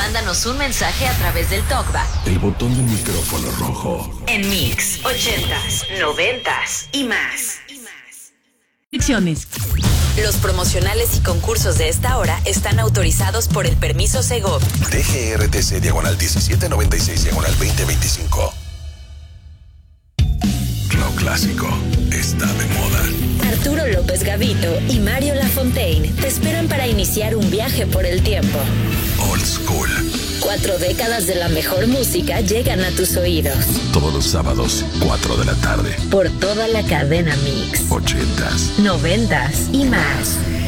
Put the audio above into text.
mándanos un mensaje a través del TalkBack. El botón del micrófono rojo. En Mix 80s, 90s y más. Los promocionales y concursos de esta hora están autorizados por el permiso Segov. DGRTC /1796/2025. Lo clásico está de moda. Arturo López Gavito y Mario Lafontaine te esperan para iniciar un viaje por el tiempo. Old School. 4 décadas de la mejor música llegan a tus oídos. Todos los sábados, 4 de la tarde. Por toda la cadena Mix. 80s, 90s y más.